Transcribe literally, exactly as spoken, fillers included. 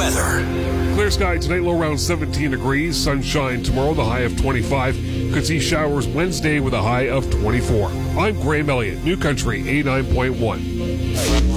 weather. Clear sky tonight, low around seventeen degrees. Sunshine tomorrow, the high of twenty-five. Could see showers Wednesday with a high of twenty-four. I'm Graham Elliott, New Country eighty-nine point one.